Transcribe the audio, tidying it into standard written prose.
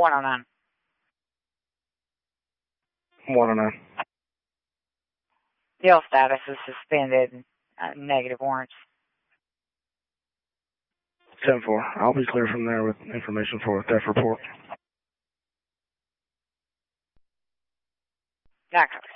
109. 109. Deal status is suspended. Negative warrants. 10-4. I'll be clear from there with information for a theft report. Jackson.